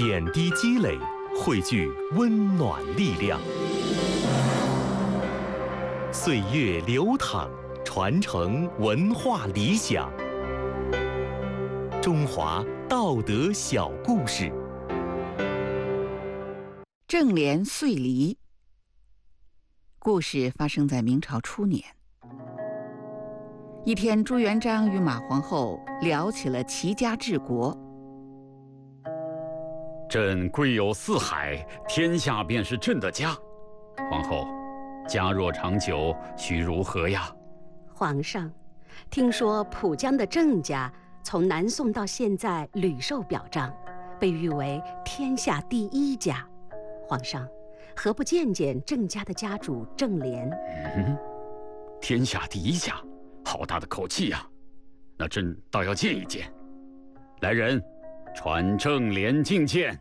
点滴积累，汇聚温暖力量。岁月流淌，传承文化理想。中华道德小故事。 正廉岁离。故事发生在明朝初年。一天，朱元璋与马皇后聊起了齐家治国。 朕贵有四海，天下便是朕的家。皇后，家若长久，须如何呀？ 皇上，听说浦江的郑家从南宋到现在屡受表彰，被誉为天下第一家。皇上，何不见见郑家的家主郑廉？ 天下第一家，好大的口气呀！那朕倒要见一见。来人，传郑廉觐见。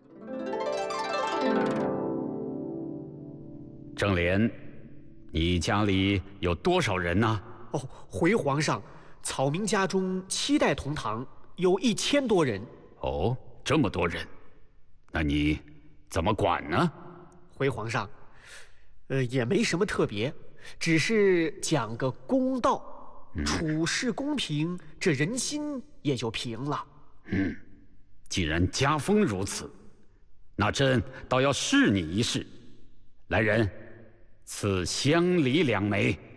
郑廉，你家里有多少人呢？ 回皇上，草民家中7代同堂，有1000多人。 哦，这么多人，那你怎么管呢？ 回皇上，也没什么特别，只是讲个公道，处事公平，这人心也就平了。 既然家风如此，那朕倒要试你一试。来人，赐香梨2枚。